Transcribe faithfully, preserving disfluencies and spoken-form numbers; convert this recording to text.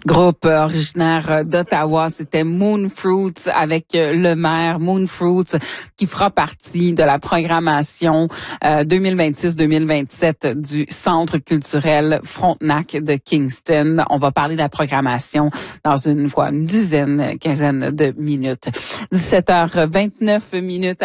Groupe originaire d'Ottawa, c'était Moonfruits avec le maire Moonfruits qui fera partie de la programmation euh, deux mille vingt-six deux mille vingt-sept du Centre culturel Frontenac de Kingston. On va parler de la programmation dans une fois une dizaine, quinzaine de minutes. dix-sept heures vingt-neuf minutes.